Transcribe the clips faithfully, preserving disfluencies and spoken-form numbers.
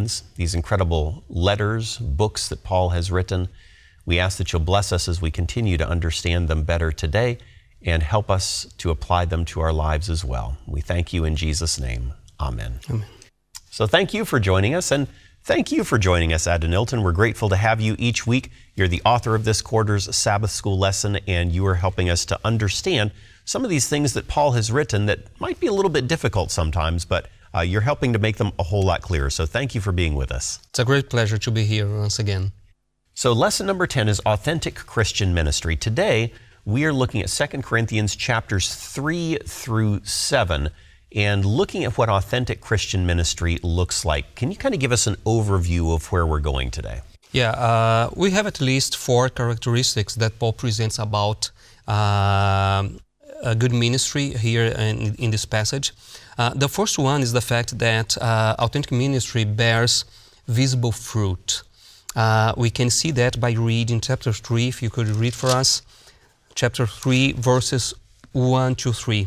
Corinthians, these incredible letters, books that Paul has written. We ask that you'll bless us as we continue to understand them better today and help us to apply them to our lives as well. We thank you in Jesus' name. Amen. Amen. So thank you for joining us, and thank you for joining us at Denilton. We're grateful to have you each week. You're the author of this quarter's Sabbath School lesson, and you are helping us to understand some of these things that Paul has written that might be a little bit difficult sometimes, but uh, you're helping to make them a whole lot clearer. So thank you for being with us. It's a great pleasure to be here once again. So lesson number ten is Authentic Christian Ministry. Today, we are looking at Second Corinthians chapters three through seven and looking at what authentic Christian ministry looks like. Can you kind of give us an overview of where we're going today? Yeah, uh, we have at least four characteristics that Paul presents about uh, a good ministry here in, in this passage. Uh, the first one is the fact that uh, authentic ministry bears visible fruit. Uh, we can see that by reading chapter three, if you could read for us. Chapter three, verses one to three.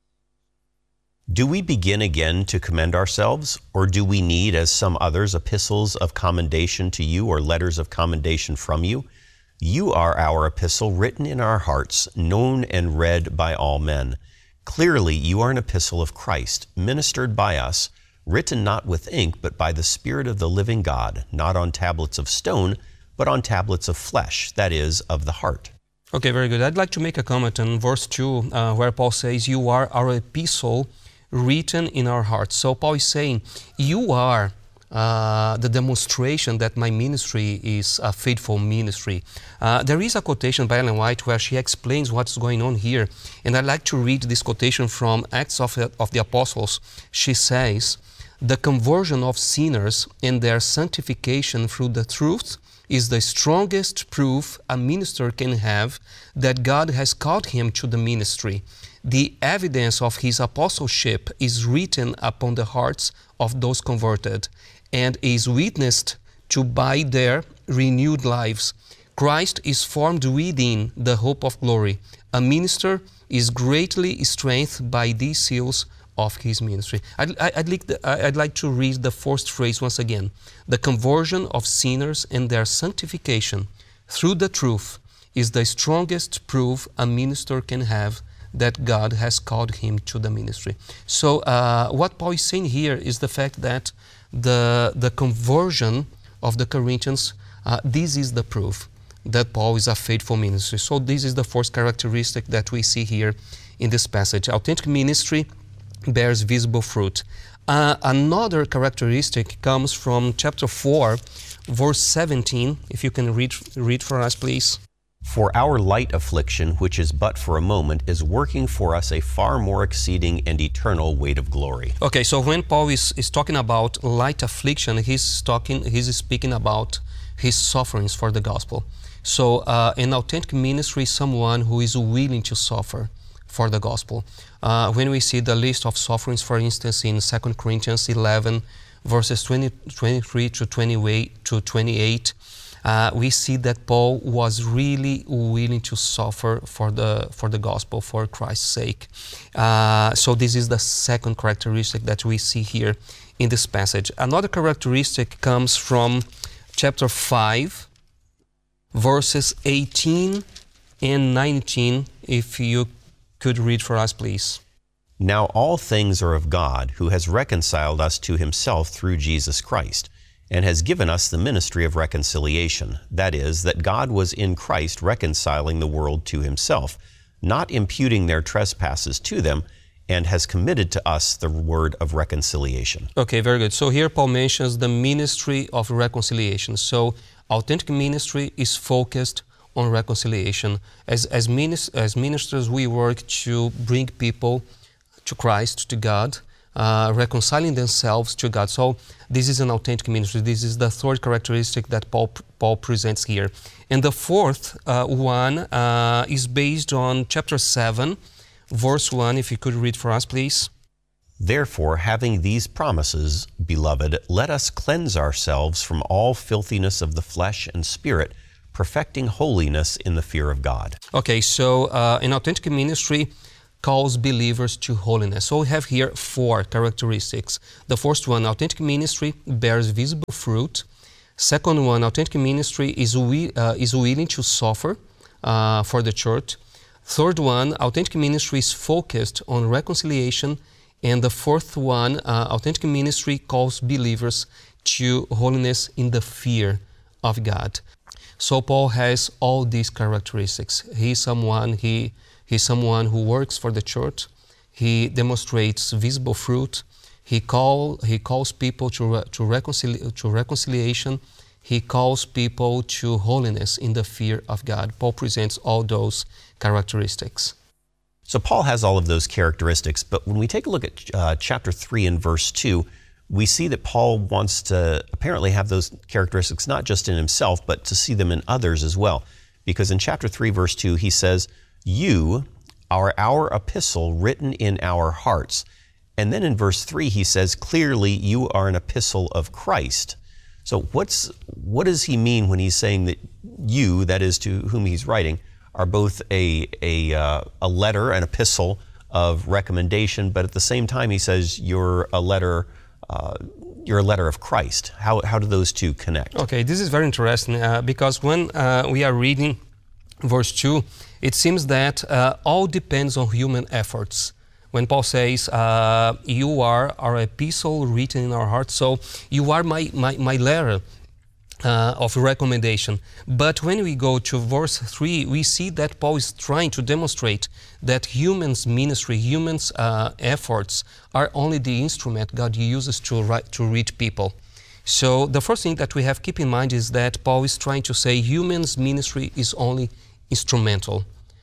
Do we begin again to commend ourselves, or do we need, as some others, epistles of commendation to you or letters of commendation from you? You are our epistle written in our hearts, known and read by all men. Clearly, you are an epistle of Christ, ministered by us, written not with ink, but by the Spirit of the living God, not on tablets of stone, but on tablets of flesh, that is, of the heart. Okay, very good. I'd like to make a comment on verse two, uh, where Paul says, you are our epistle written in our hearts. So Paul is saying, you are uh, the demonstration that my ministry is a faithful ministry. Uh, there is a quotation by Ellen White where she explains what's going on here. And I'd like to read this quotation from Acts of the, of the Apostles. She says, the conversion of sinners and their sanctification through the truth is the strongest proof a minister can have that God has called him to the ministry. The evidence of his apostleship is written upon the hearts of those converted and is witnessed to by their renewed lives. Christ is formed within the hope of glory. A minister is greatly strengthened by these seals of his ministry. I'd, I'd, like the, I'd like to read the first phrase once again. The conversion of sinners and their sanctification through the truth is the strongest proof a minister can have that God has called him to the ministry. So uh, what Paul is saying here is the fact that the, the conversion of the Corinthians, uh, this is the proof that Paul is a faithful ministry. So this is the first characteristic that we see here in this passage. Authentic ministry bears visible fruit. Uh, another characteristic comes from chapter four, verse seventeen. If you can read, read for us, please. For our light affliction, which is but for a moment, is working for us a far more exceeding and eternal weight of glory. Okay, so when Paul is, is talking about light affliction, he's talking, he's speaking about his sufferings for the gospel. So uh, an authentic ministry is someone who is willing to suffer for the gospel. Uh, when we see the list of sufferings, for instance, in Second Corinthians eleven, verses twenty, twenty-three to twenty-eight, to twenty-eight, Uh, we see that Paul was really willing to suffer for the for the gospel, for Christ's sake. Uh, so this is the second characteristic that we see here in this passage. Another characteristic comes from chapter five, verses eighteen and nineteen. If you could read for us, please. Now all things are of God, who has reconciled us to himself through Jesus Christ, and has given us the ministry of reconciliation. That is, that God was in Christ reconciling the world to himself, not imputing their trespasses to them, and has committed to us the word of reconciliation. Okay, very good. So here Paul mentions the ministry of reconciliation. So authentic ministry is focused on reconciliation. As, as, minis as ministers, we work to bring people to Christ, to God, Uh, reconciling themselves to God. So this is an authentic ministry. This is the third characteristic that Paul, Paul presents here. And the fourth uh, one uh, is based on chapter seven, verse one. If you could read for us, please. Therefore, having these promises, beloved, let us cleanse ourselves from all filthiness of the flesh and spirit, perfecting holiness in the fear of God. Okay, so uh, in authentic ministry, calls believers to holiness. So we have here four characteristics. The first one, authentic ministry bears visible fruit. Second one, authentic ministry is, we, uh, is willing to suffer uh, for the church. Third one, authentic ministry is focused on reconciliation. And the fourth one, uh, authentic ministry calls believers to holiness in the fear of God. So Paul has all these characteristics. He's someone, he, he's someone who works for the church. He demonstrates visible fruit. He, call, he calls people to, to, reconcili to reconciliation. He calls people to holiness in the fear of God. Paul presents all those characteristics. So Paul has all of those characteristics, but when we take a look at uh, chapter three and verse two, we see that Paul wants to apparently have those characteristics not just in himself, but to see them in others as well. Because in chapter three, verse two, he says, "You are our epistle written in our hearts." And then in verse three, he says, "Clearly you are an epistle of Christ." So what's, what does he mean when he's saying that you, that is to whom he's writing, are both a, a, uh, a letter, an epistle of recommendation, but at the same time he says you're a letter, uh, you're a letter of Christ. How, how do those two connect? Okay, this is very interesting uh, because when uh, we are reading verse two, it seems that uh, all depends on human efforts. When Paul says, uh, you are our epistle written in our hearts, so you are my, my, my letter Uh, of recommendation. But when we go to verse three, we see that Paul is trying to demonstrate that humans' ministry, humans' uh, efforts are only the instrument God uses to, write, to reach people. So the first thing that we have to keep in mind is that Paul is trying to say humans' ministry is only instrumental.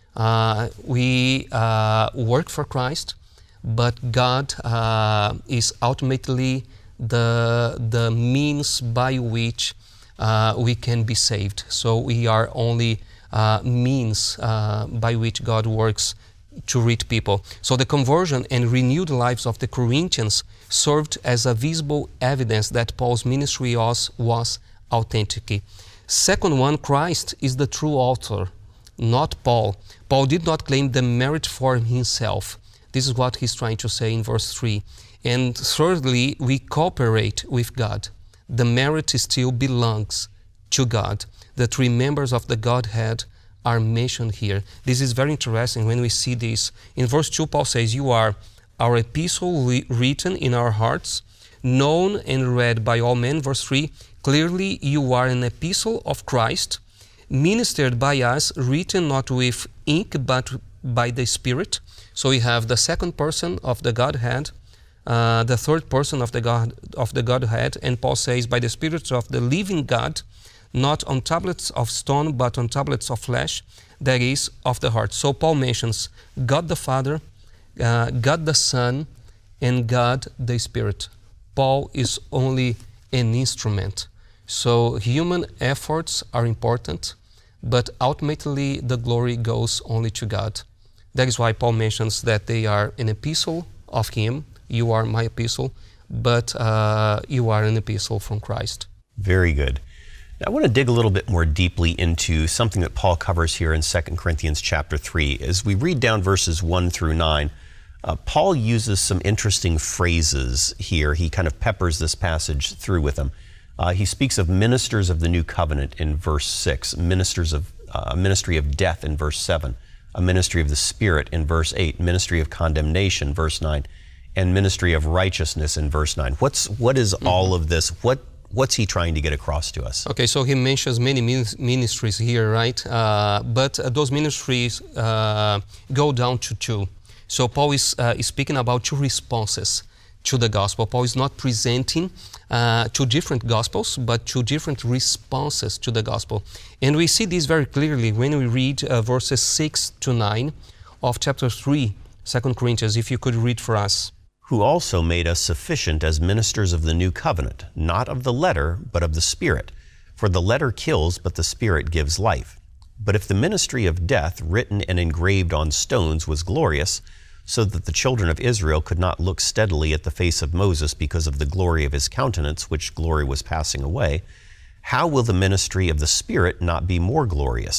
Uh, we uh, work for Christ, but God uh, is ultimately the, the means by which Uh, we can be saved. So we are only uh, means uh, by which God works to reach people. So the conversion and renewed lives of the Corinthians served as a visible evidence that Paul's ministry was, was authentic. Second one, Christ is the true author, not Paul. Paul did not claim the merit for himself. This is what he's trying to say in verse three. And thirdly, we cooperate with God. The merit still belongs to God. The three members of the Godhead are mentioned here. This is very interesting when we see this. In verse two, Paul says, "You are our epistle written in our hearts, known and read by all men." Verse three, "Clearly you are an epistle of Christ, ministered by us, written not with ink but by the Spirit." So we have the second person of the Godhead, Uh, the third person of the God of the Godhead, and Paul says, by the Spirit of the living God, not on tablets of stone, but on tablets of flesh, that is, of the heart. So Paul mentions God the Father, uh, God the Son, and God the Spirit. Paul is only an instrument. So human efforts are important, but ultimately the glory goes only to God. That is why Paul mentions that they are an epistle of Him. You are my epistle, but uh, you are an epistle from Christ. Very good. Now, I want to dig a little bit more deeply into something that Paul covers here in Second Corinthians chapter three. As we read down verses one through nine, uh, Paul uses some interesting phrases here. He kind of peppers this passage through with them. Uh, he speaks of ministers of the new covenant in verse six, ministers of uh, a ministry of death in verse seven, a ministry of the Spirit in verse eight, ministry of condemnation, verse nine, and ministry of righteousness in verse nine. What's, what is mm-hmm. all of this? What, what's he trying to get across to us? Okay, so he mentions many ministries here, right? Uh, but uh, those ministries uh, go down to two. So Paul is, uh, is speaking about two responses to the gospel. Paul is not presenting uh, two different gospels, but two different responses to the gospel. And we see this very clearly when we read uh, verses six to nine of chapter three, Second Corinthians, if you could read for us. "Who also made us sufficient as ministers of the new covenant, not of the letter, but of the Spirit. For the letter kills, but the Spirit gives life. But if the ministry of death, written and engraved on stones, was glorious, so that the children of Israel could not look steadily at the face of Moses because of the glory of his countenance, which glory was passing away, how will the ministry of the Spirit not be more glorious?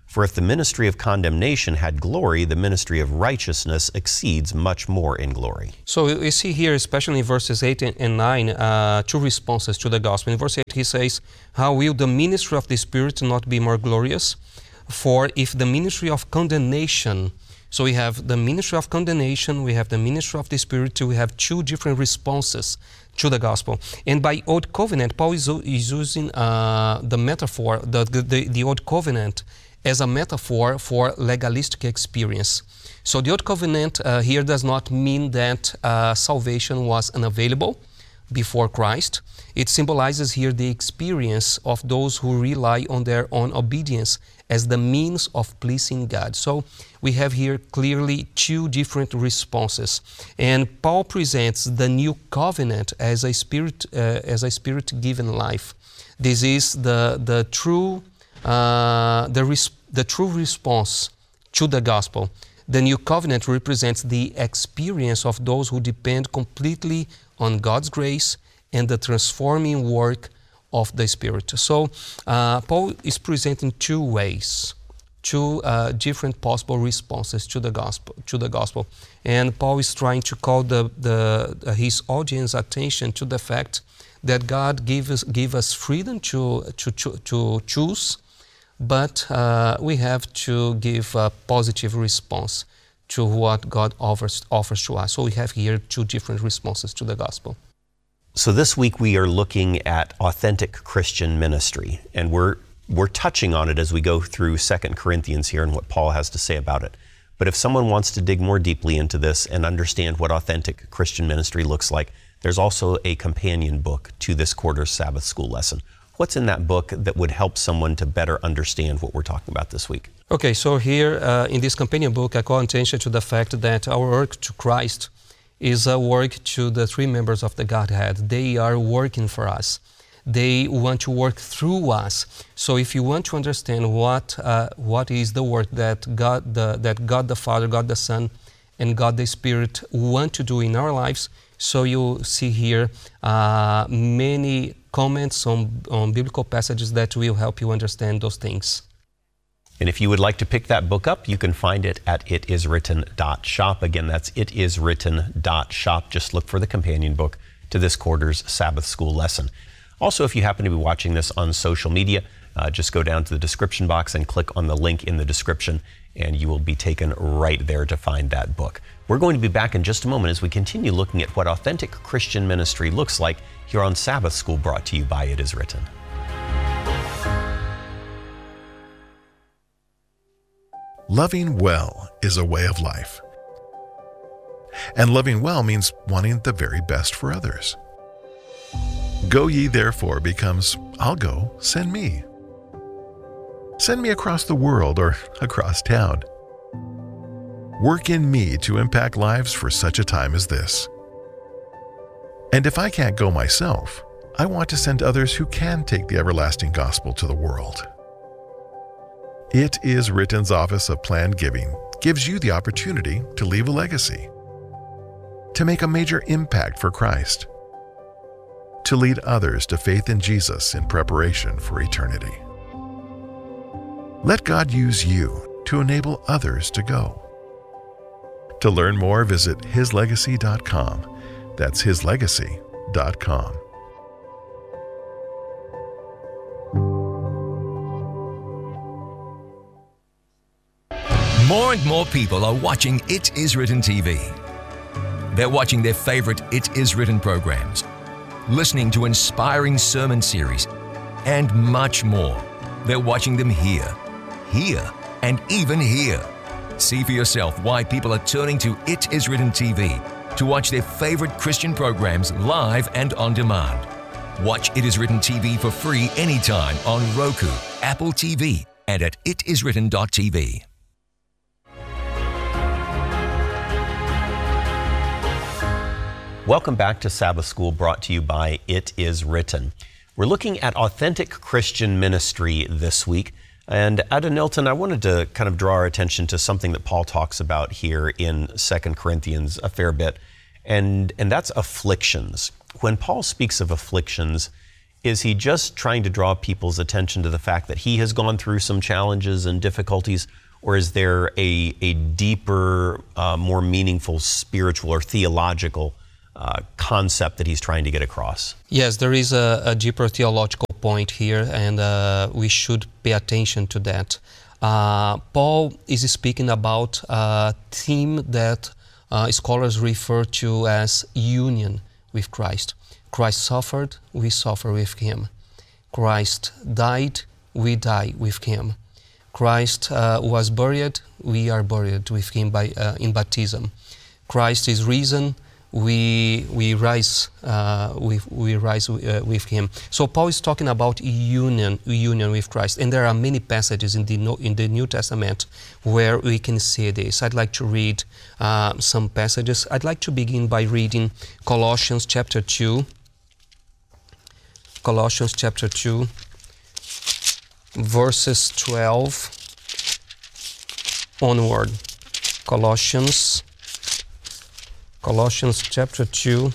For if the ministry of condemnation had glory, the ministry of righteousness exceeds much more in glory. So you see here, especially in verses eight and nine, uh, two responses to the gospel. In verse eight he says, how will the ministry of the Spirit not be more glorious? For if the ministry of condemnation, so we have the ministry of condemnation, we have the ministry of the Spirit, we have two different responses to the gospel. And by Old Covenant, Paul is, is using uh, the metaphor, the, the, the Old Covenant, as a metaphor for legalistic experience. So the Old Covenant uh, here does not mean that uh, salvation was unavailable before Christ. It symbolizes here the experience of those who rely on their own obedience as the means of pleasing God. So we have here clearly two different responses. And Paul presents the new covenant as a spirit, uh, as a spirit-given life. This is the, the true Uh, the, res the true response to the gospel. The new covenant represents the experience of those who depend completely on God's grace and the transforming work of the Spirit. So uh, Paul is presenting two ways, two uh, different possible responses to the gospel. To the gospel, and Paul is trying to call the, the uh, his audience attention to the fact that God gave us give us freedom to to to, to choose. But uh, we have to give a positive response to what God offers, offers to us. So we have here two different responses to the gospel. So this week we are looking at authentic Christian ministry, and we're, we're touching on it as we go through Second Corinthians here and what Paul has to say about it. But if someone wants to dig more deeply into this and understand what authentic Christian ministry looks like, there's also a companion book to this quarter's Sabbath School lesson. What's in that book that would help someone to better understand what we're talking about this week? Okay, so here uh, in this companion book, I call attention to the fact that our work to Christ is a work to the three members of the Godhead. They are working for us. They want to work through us. So if you want to understand what uh, what is the work that God, the, that God the Father, God the Son, and God the Spirit want to do in our lives, so you see here uh, many comments on, on biblical passages that will help you understand those things. And if you would like to pick that book up, you can find it at it is written dot shop. Again, that's it is written dot shop. Just look for the companion book to this quarter's Sabbath School lesson. Also, if you happen to be watching this on social media, uh, just go down to the description box and click on the link in the description, and you will be taken right there to find that book. We're going to be back in just a moment as we continue looking at what authentic Christian ministry looks like here on Sabbath School, brought to you by It Is Written. Loving well is a way of life. And loving well means wanting the very best for others. Go ye therefore becomes, I'll go, send me. Send me across the world or across town. Work in me to impact lives for such a time as this. And if I can't go myself, I want to send others who can take the everlasting gospel to the world. It Is Written's Office of Planned Giving gives you the opportunity to leave a legacy, to make a major impact for Christ, to lead others to faith in Jesus in preparation for eternity. Let God use you to enable others to go. To learn more, visit his legacy dot com. That's his legacy dot com. More and more people are watching It Is Written T V. They're watching their favorite It Is Written programs, listening to inspiring sermon series, and much more. They're watching them here, here, and even here. See for yourself why people are turning to It Is Written T V to watch their favorite Christian programs live and on demand. Watch It Is Written T V for free anytime on Roku, Apple T V, and at it is written dot t v. Welcome back to Sabbath School, brought to you by It Is Written. We're looking at authentic Christian ministry this week. And Ada Nilton, I wanted to kind of draw our attention to something that Paul talks about here in Second Corinthians a fair bit, and, and that's afflictions. When Paul speaks of afflictions, Is he just trying to draw people's attention to the fact that he has gone through some challenges and difficulties, or is there a, a deeper, uh, more meaningful spiritual or theological uh, concept that he's trying to get across? Yes, there is a, a deeper theological point here, and uh, we should pay attention to that. Uh, Paul is speaking about a theme that uh, scholars refer to as union with Christ. Christ suffered, we suffer with him. Christ died, we die with him. Christ uh, was buried, we are buried with him by, uh, in baptism. Christ is risen, we, we rise, uh, we, we rise uh, with him. So Paul is talking about union, union with Christ. And there are many passages in the, in the New Testament where we can see this. I'd like to read uh, some passages. I'd like to begin by reading Colossians chapter two. Colossians chapter two, verses twelve onward. Colossians, Colossians chapter two.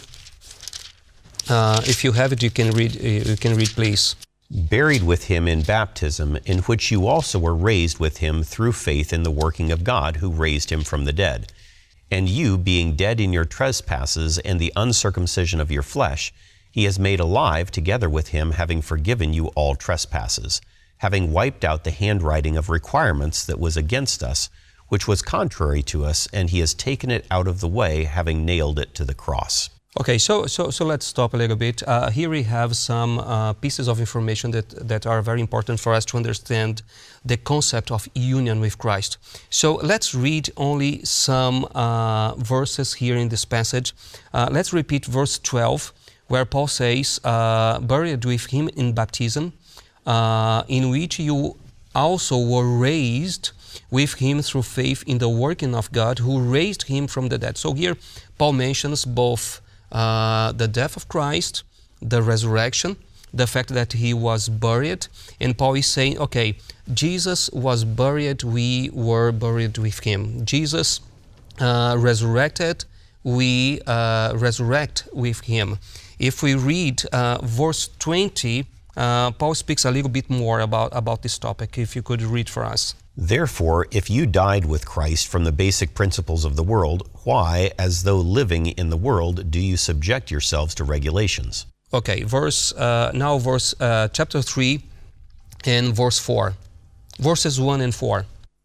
Uh, if you have it, you can read. You can read, please. Buried with him in baptism, in which you also were raised with him through faith in the working of God, who raised him from the dead. And you, being dead in your trespasses and the uncircumcision of your flesh, he has made alive together with him, having forgiven you all trespasses, having wiped out the handwriting of requirements that was against us, which was contrary to us, and he has taken it out of the way, having nailed it to the cross. Okay, so so so let's stop a little bit. Uh, here we have some uh, pieces of information that that are very important for us to understand the concept of union with Christ. So let's read only some uh, verses here in this passage. Uh, let's repeat verse twelve, where Paul says, uh, "Buried with him in baptism, uh, in which you also were raised with him through faith in the working of God, who raised him from the dead." So here Paul mentions both Uh, the death of Christ, the resurrection, the fact that he was buried. And Paul is saying, okay, Jesus was buried, we were buried with him. Jesus uh, resurrected, we uh, resurrect with him. If we read uh, verse twenty, uh, Paul speaks a little bit more about, about this topic, if you could read for us. Therefore, if you died with Christ from the basic principles of the world, why, as though living in the world, do you subject yourselves to regulations? Okay, verse uh, now verse uh, chapter three and verse four, verses one and four.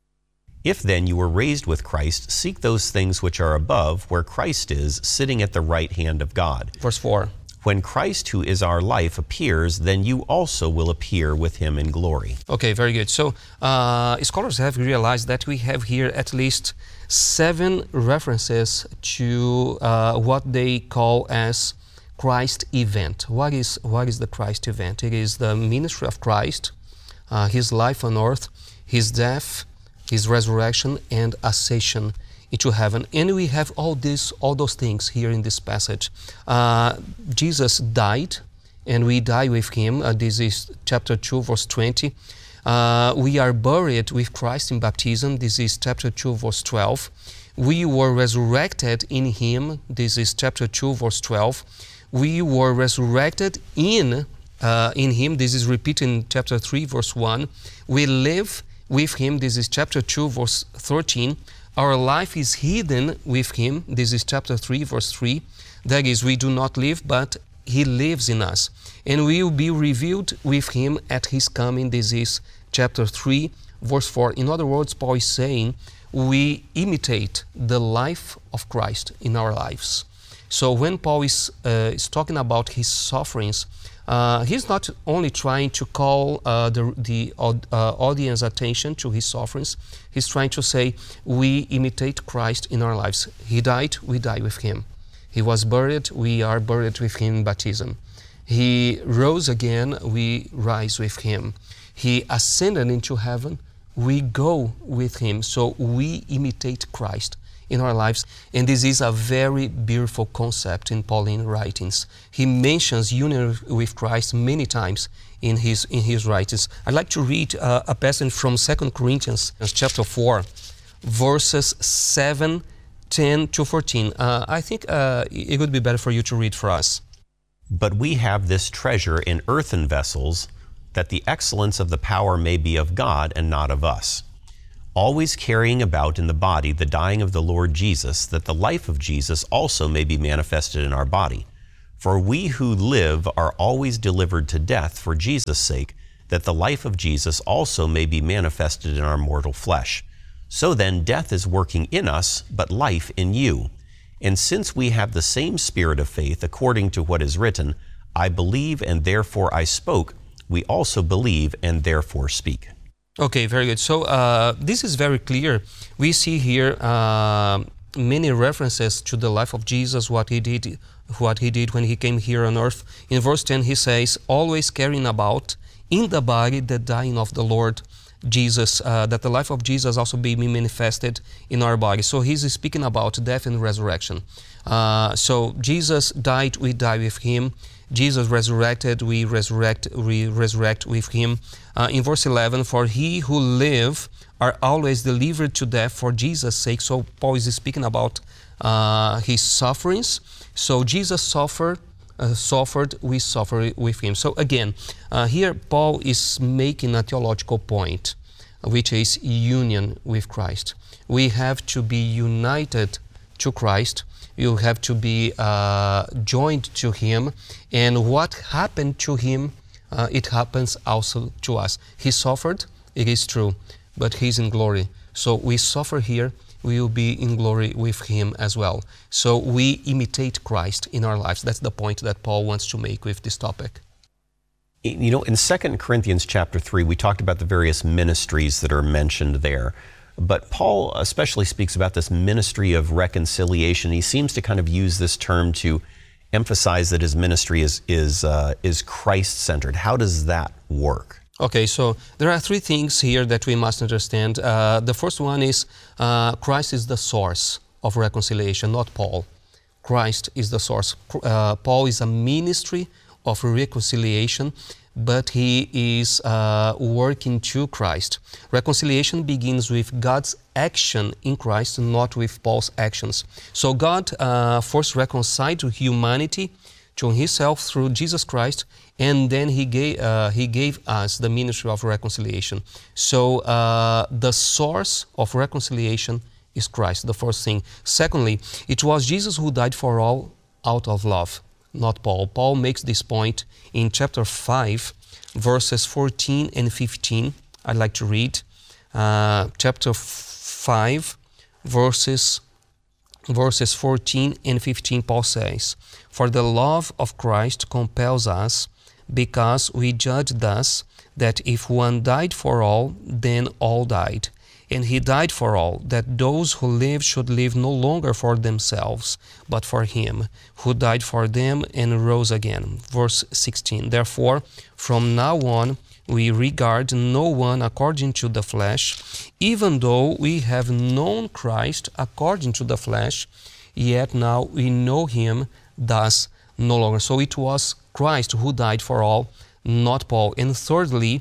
If then you were raised with Christ, seek those things which are above, where Christ is, sitting at the right hand of God. Verse four. When Christ, who is our life, appears, then you also will appear with him in glory. Okay, very good. So uh, scholars have realized that we have here at least seven references to uh, what they call as Christ event. What is, what is the Christ event? It is the ministry of Christ, uh, his life on earth, his death, his resurrection, and ascension into heaven. And we have all this, all those things here in this passage. Uh, Jesus died, and we die with him. Uh, this is chapter two, verse twenty. Uh, we are buried with Christ in baptism. This is chapter two, verse twelve. We were resurrected in him. This is chapter two, verse twelve. We were resurrected in uh, in him. This is repeated in chapter three, verse one. We live with him. This is chapter two, verse thirteen. Our life is hidden with him. This is chapter three, verse three. That is, we do not live, but he lives in us. And we will be revealed with him at his coming. This is chapter three, verse four. In other words, Paul is saying we imitate the life of Christ in our lives. So when Paul is, uh, is talking about his sufferings, Uh, he's not only trying to call uh, the, the uh, audience attention to his sufferings, he's trying to say we imitate Christ in our lives. He died, we die with him. He was buried, we are buried with him in baptism. He rose again, we rise with him. He ascended into heaven, we go with him. So we imitate Christ in our lives. And this is a very beautiful concept in Pauline writings. He mentions union with Christ many times in his in his writings. I'd like to read uh, a passage from Second Corinthians chapter four, verses seven, ten to fourteen. Uh, I think uh, it would be better for you to read for us. But we have this treasure in earthen vessels, that the excellence of the power may be of God and not of us. Always carrying about in the body the dying of the Lord Jesus, that the life of Jesus also may be manifested in our body. For we who live are always delivered to death for Jesus' sake, that the life of Jesus also may be manifested in our mortal flesh. So then death is working in us, but life in you. And since we have the same spirit of faith, according to what is written, I believe and therefore I spoke, we also believe and therefore speak. Okay, very good. So uh, this is very clear. We see here uh, many references to the life of Jesus, what he did, what he did when he came here on earth. In verse ten, he says, always carrying about in the body the dying of the Lord Jesus, uh, that the life of Jesus also be manifested in our body. So he's speaking about death and resurrection. Uh, so Jesus died, we die with him. Jesus resurrected, we resurrect, we resurrect with him. Uh, in verse eleven, for he who live are always delivered to death for Jesus' sake. So Paul is speaking about uh, his sufferings. So Jesus suffered, uh, suffered, we suffer with him. So again, uh, here Paul is making a theological point, which is union with Christ. We have to be united to Christ. You have to be uh, joined to him, and what happened to him, uh, it happens also to us. He suffered, it is true, but he's in glory. So we suffer here, we will be in glory with him as well. So we imitate Christ in our lives. That's the point that Paul wants to make with this topic. You know, in Second Corinthians chapter three, we talked about the various ministries that are mentioned there. But Paul especially speaks about this ministry of reconciliation. He seems to kind of use this term to emphasize that his ministry is, is, uh, is Christ-centered. How does that work? Okay, so there are three things here that we must understand. Uh, the first one is uh, Christ is the source of reconciliation, not Paul. Christ is the source. Uh, Paul is a ministry of reconciliation, but he is uh, working to Christ. Reconciliation begins with God's action in Christ, not with Paul's actions. So God uh, first reconciled humanity to himself through Jesus Christ, and then he gave, uh, he gave us the ministry of reconciliation. So uh, the source of reconciliation is Christ, the first thing. Secondly, it was Jesus who died for all out of love, not Paul. Paul makes this point in chapter five, verses fourteen and fifteen. I'd like to read. Uh, chapter five, verses, verses fourteen and fifteen, Paul says, for the love of Christ compels us, because we judge thus, that if one died for all, then all died. And he died for all, that those who live should live no longer for themselves, but for him, who died for them and rose again. Verse sixteen, therefore, from now on, we regard no one according to the flesh, even though we have known Christ according to the flesh, yet now we know him thus no longer. So it was Christ who died for all, not Paul. And thirdly,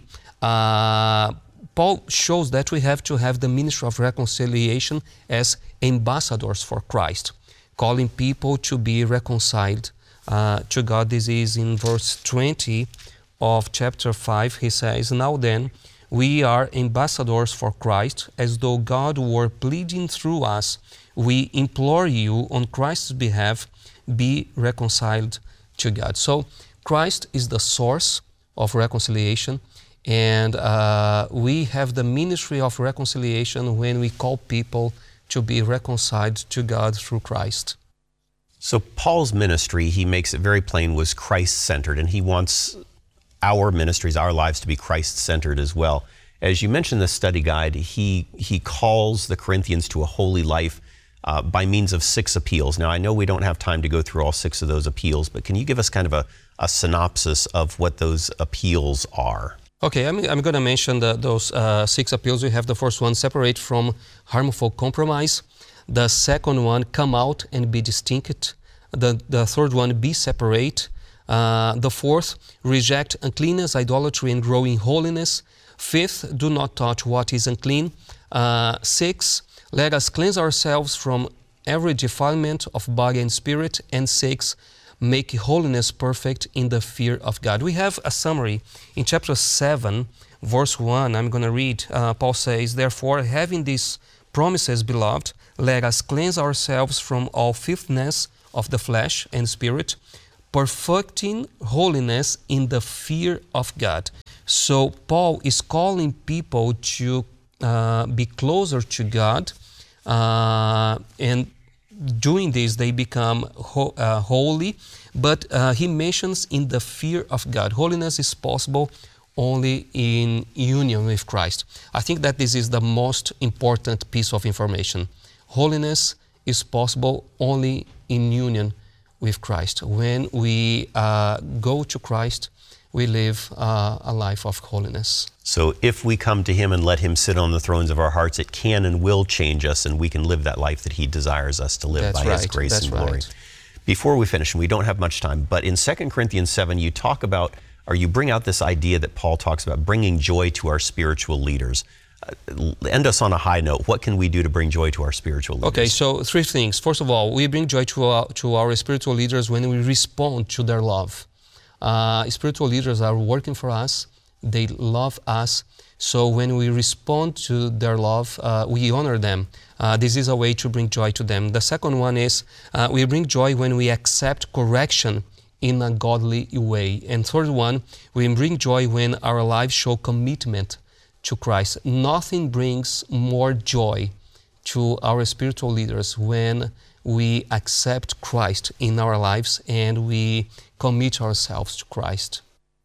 uh, Paul shows that we have to have the ministry of reconciliation as ambassadors for Christ, calling people to be reconciled uh, to God. This is in verse twenty of chapter five. He says, now then, we are ambassadors for Christ, as though God were pleading through us. We implore you on Christ's behalf, be reconciled to God. So Christ is the source of reconciliation. And uh, we have the ministry of reconciliation when we call people to be reconciled to God through Christ. So Paul's ministry, he makes it very plain, was Christ-centered, and he wants our ministries, our lives, to be Christ-centered as well. As you mentioned the study guide, he, he calls the Corinthians to a holy life uh, by means of six appeals. Now, I know we don't have time to go through all six of those appeals, but can you give us kind of a, a synopsis of what those appeals are? Okay, I'm, I'm going to mention the, those uh, six appeals. We have the first one, separate from harmful compromise. The second one, come out and be distinct. The, the third one, be separate. Uh, the fourth, reject uncleanness, idolatry, and grow in holiness. Fifth, do not touch what is unclean. Uh, six, let us cleanse ourselves from every defilement of body and spirit. And six, make holiness perfect in the fear of God. We have a summary in chapter seven, verse one. I'm going to read. Uh, Paul says, "Therefore, having these promises, beloved, let us cleanse ourselves from all filthiness of the flesh and spirit, perfecting holiness in the fear of God." So Paul is calling people to uh, be closer to God, uh, and doing this they become ho uh, holy, but uh, he mentions in the fear of God. Holiness is possible only in union with Christ. I think that this is the most important piece of information. Holiness is possible only in union with Christ. When we uh, go to Christ, we live uh, a life of holiness. So if we come to Him and let Him sit on the thrones of our hearts, it can and will change us, and we can live that life that He desires us to live. That's by right. His grace That's and glory. Right. Before we finish, and we don't have much time, but in Second Corinthians seven, you talk about, or you bring out this idea that Paul talks about, bringing joy to our spiritual leaders. Uh, end us on a high note. What can we do to bring joy to our spiritual leaders? Okay, so three things. First of all, we bring joy to our, to our spiritual leaders when we respond to their love. Uh, spiritual leaders are working for us. They love us. So when we respond to their love, uh, we honor them. Uh, this is a way to bring joy to them. The second one is uh, we bring joy when we accept correction in a godly way. And third one, we bring joy when our lives show commitment to Christ. Nothing brings more joy to our spiritual leaders when we accept Christ in our lives and we commit ourselves to Christ.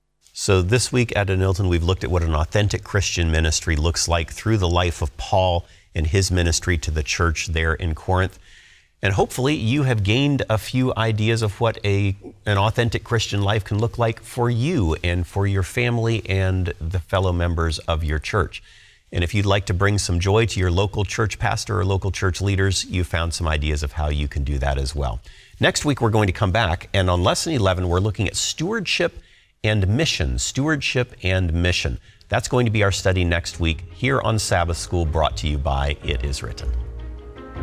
So this week at Denilton, we've looked at what an authentic Christian ministry looks like through the life of Paul and his ministry to the church there in Corinth. And hopefully you have gained a few ideas of what a, an authentic Christian life can look like for you and for your family and the fellow members of your church. And if you'd like to bring some joy to your local church pastor or local church leaders, you found some ideas of how you can do that as well. Next week, we're going to come back, and on Lesson eleven, we're looking at stewardship and mission. Stewardship and mission. That's going to be our study next week here on Sabbath School, brought to you by It Is Written.